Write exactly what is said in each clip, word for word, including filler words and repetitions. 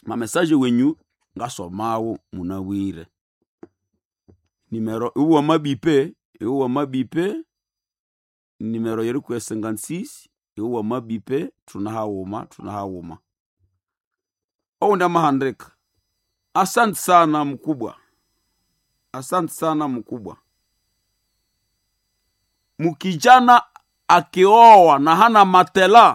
ma message wenyu ngasomawo munawire. Numero uwa mabipe, uwa mabipe numero yeru kwa cinquante-six, uwa mabipe tunahawuma tunahawuma. Onda mahandrika. Asante sana mkubwa. Asante sana mkubwa. Mukijana akioa na hana matela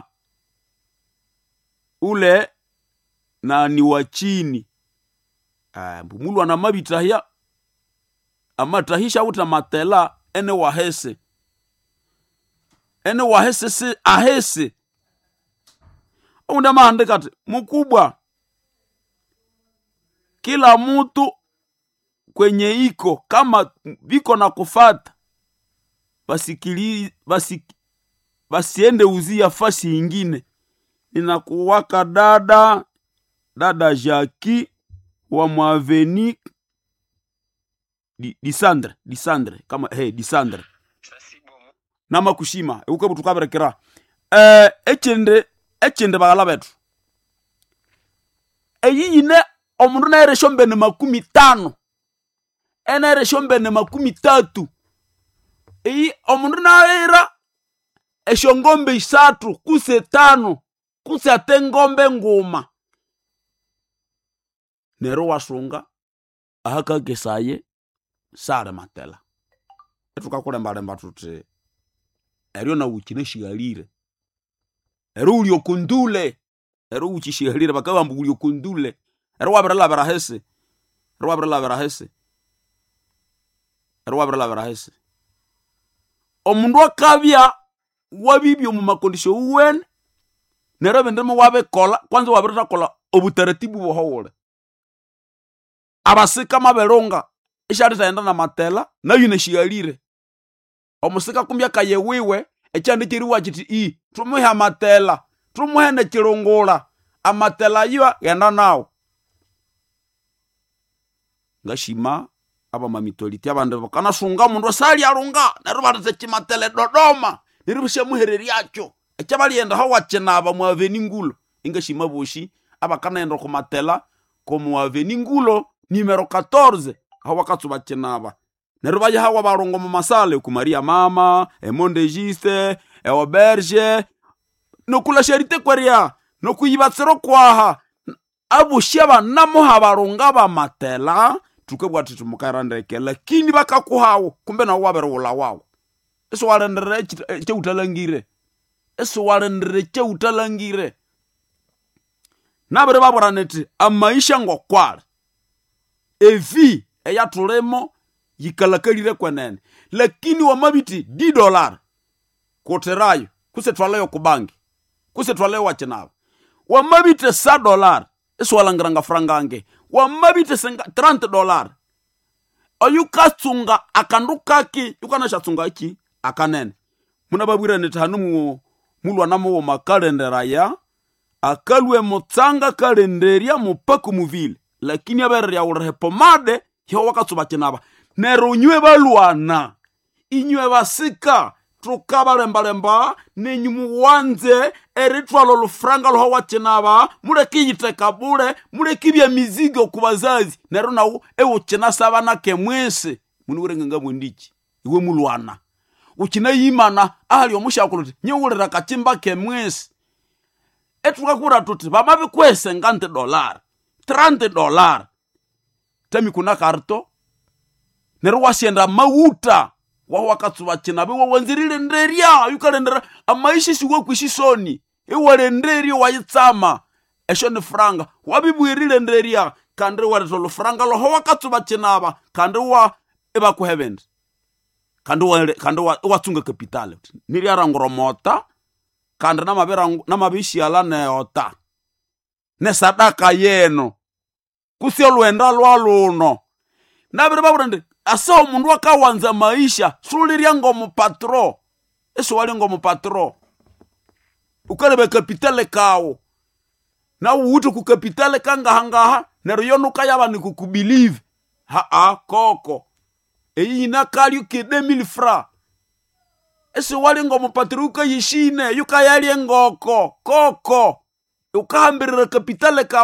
ule na ni wachini. Ah, mulu ana mabitahia amatahisha uta matela ene wahese. Ene wahese si ahese. Onda mahandrika mkubwa. Kila mtu kwenye iko kama biko na kufata basikili basi basiende uzia fasi ingine. Ninakuwaka dada dada Jackie wa Mwaveni di, Disandre Disandre kama hey Disandre nama kushima uko butukaberekera eh echende echende bagala betu eyine omundu na ere shombe ne makumi tano ena ere shombe ne makumi tatu eyi omundu na era eshongombe isatu kuse tano kuse ate ngombe nguma nero wasunga ahaka gesaye sare matela etuka kulemba lemba tuti eriyo na ukine shigalire ero uli okundule ero uchi shigalire bakaba mbu uli okundule ero wabra la barahese ero wabra la barahese ero wabra la barahese omundu akabya wabibyo mu makondisho uwen nero bendemo wabe kola kwanza wabra kola obutaratibu bohole abasika maberonga ishari taenda na matela na yune shigalire omusika kumbya kayewiwe ekyande kiri wachiti i tumuha matela tumuhe ne kirongola amatela yiwa yenda nawo ngashima aba mamitoliti abande bakana sunga mundu sali arunga nero barate kimatele Dodoma nirubishe muhereri yacho ekyabali yenda hawa chenaba mu Aveni Ngulo ingashima boshi abakana yenda ku matela ko mu Aveni Ngulo numero quatorze hawa katsuba chenaba nero baje hawa barongo mu masale ku Maria Mama e Mondegiste e Auberge no kula charite kwaria no kuyibatsero kwaha abushaba namo habaronga ba matela tukebwati tumukarandeke lakini bakakuhawo kumbe na wabere wula wawo eso warendere che utalangire eso warendere che utalangire nabere baboraneti amaisha ngokwala evi eyatulemo yikalakalire kwenene lakini wamabiti dix dollars koterayo kuse twalayo kubangi kuse twalayo wachenaba wamabiti cent dollars eso walangiranga frangange wamabite trente dollars oyukatsunga akandukaki yukana shatsunga iki akanene muna babwira netanu mu mulwa namo wo makalendera ya akalwe mutsanga kalenderia mupaku muvile lakini aberya urhe pomade yo wakatsuba kinaba nero nywe balwana inywe basika tukabalemba lemba nenyumu wanze eritwalo lufranga lo wacenaba mure kiyiteka bure mure kibya mizigo kubazazi nero nawo ewo cena sabana kemwese munure nganga mwindiki iwe mulwana ukina yimana ali omushakuluti nyewulira kachimba kemwese etuka kura tuti bamabe kwese cinquante dollars trente dollars tami kuna karto nero wasienda mauta waho wakatsuba chinabe wawanzirile nderia yukalendera amaishi siwe kwishisoni iwale nderi wayitsama esho ni franga wabibwirire nderia kandre waretolo franga lo wakatsuba chinaba kandre wa eba ku heaven kandre wa kandre wa watsunga capital niri arangoro mota kandre na mabera na mabishi ala ne ota ne sadaka yeno kusiolwenda lwaluno nabere baburande asa omundu akawanza maisha sulirya ngomu patro eso wali ngomu patro ukalebe kapitale kawo na uwutu ku kapitale kanga hangaha nero yonuka yaba ni kukubelieve ha a koko eyi na kali ke deux mille francs eso wali ngomu patro ukayishine yukayali ngoko koko ukahambirira kapitale kawo